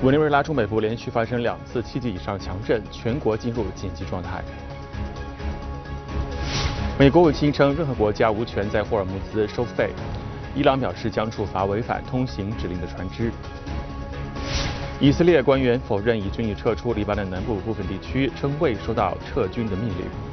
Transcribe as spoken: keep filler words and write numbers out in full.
委内瑞拉中北部连续发生两次七级以上强震，全国进入紧急状态。美国武清称，任何国家无权在霍尔木兹收费。伊朗表示将处罚违反通行指令的船只。以色列官员否认以军已撤出黎巴嫩南部部分地区，称未收到撤军的命令。